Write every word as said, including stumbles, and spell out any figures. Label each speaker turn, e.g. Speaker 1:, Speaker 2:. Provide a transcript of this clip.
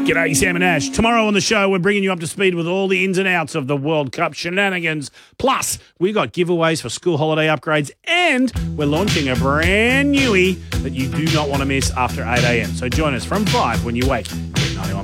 Speaker 1: G'day, Sam and Ash. Tomorrow on the show, we're bringing you up to speed with all the ins and outs of the World Cup shenanigans. Plus, we got giveaways for school holiday upgrades, and we're launching a brand newie that you do not want to miss after eight a.m. So join us from five when you wake.